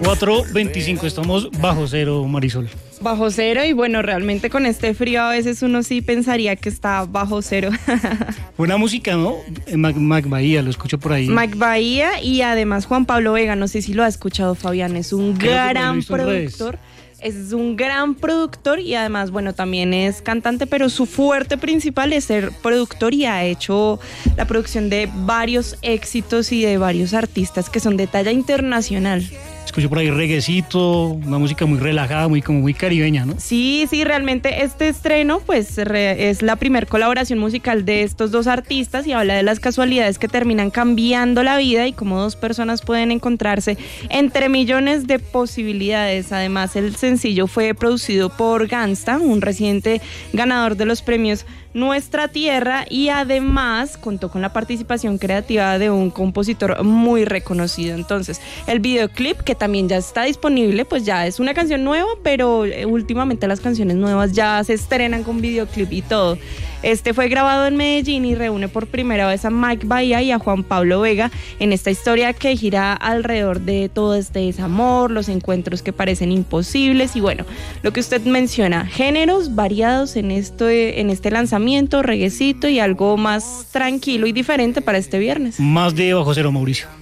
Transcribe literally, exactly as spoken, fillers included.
cuatro veinticinco, estamos bajo cero, Marisol. Bajo cero, y bueno, realmente con este frío a veces uno sí pensaría que está bajo cero. Buena música, ¿no? Mac, Mac Bahía, lo escucho por ahí. Mac Bahía y además Juan Pablo Vega, no sé si lo ha escuchado, Fabián, es un Creo gran productor. Es un gran productor y además, bueno, también es cantante, pero su fuerte principal es ser productor y ha hecho la producción de varios éxitos y de varios artistas que son de talla internacional. Escucho por ahí reguecito, una música muy relajada, muy como muy caribeña, ¿no? Sí, sí, realmente este estreno pues re, es la primer colaboración musical de estos dos artistas y habla de las casualidades que terminan cambiando la vida y cómo dos personas pueden encontrarse entre millones de posibilidades. Además, el sencillo fue producido por Gangsta, un reciente ganador de los premios Nuestra Tierra, y además contó con la participación creativa de un compositor muy reconocido. Entonces, el videoclip, que también ya está disponible, pues ya es una canción nueva, pero últimamente las canciones nuevas ya se estrenan con videoclip y todo. Este fue grabado en Medellín y reúne por primera vez a Mac Bahía y a Juan Pablo Vega en esta historia que gira alrededor de todo este desamor, los encuentros que parecen imposibles y bueno, lo que usted menciona, géneros variados en, esto, en este lanzamiento, reguecito y algo más tranquilo y diferente para este viernes. Más de bajo cero, Mauricio.